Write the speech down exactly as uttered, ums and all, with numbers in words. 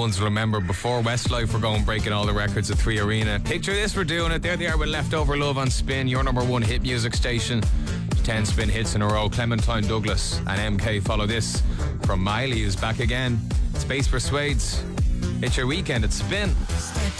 ones will remember before Westlife were going breaking all the records at Three Arena. Picture this, we're doing it. There they are with Leftover Love on Spin, your number one hit music station. ten Spin hits in a row. Clementine Douglas and M K follow this from Miley, who's back again. Space Persuades. It's your weekend at Spin.